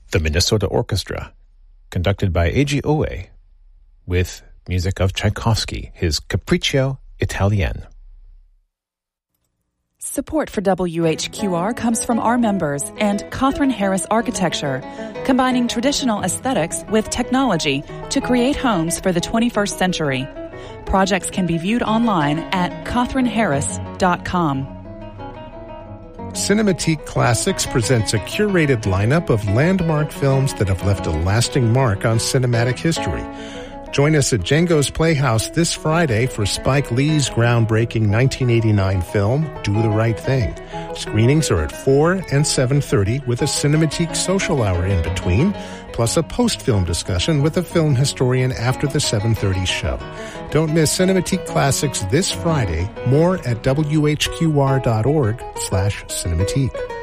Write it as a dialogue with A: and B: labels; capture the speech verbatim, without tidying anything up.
A: The Minnesota Orchestra, conducted by Eiji Oe, with music of Tchaikovsky, his Capriccio Italien.
B: Support for W H Q R comes from our members and Catherine Harris Architecture, combining traditional aesthetics with technology to create homes for the twenty-first century. Projects can be viewed online at catherine harris dot com.
C: Cinematique Classics presents a curated lineup of landmark films that have left a lasting mark on cinematic history. Join us at Django's Playhouse this Friday for Spike Lee's groundbreaking nineteen eighty-nine film, Do the Right Thing. Screenings are at four and seven thirty with a Cinematique social hour in between, plus a post-film discussion with a film historian after the seven thirty show. Don't miss Cinematique Classics this Friday. More at w h q r dot org slash cinematique.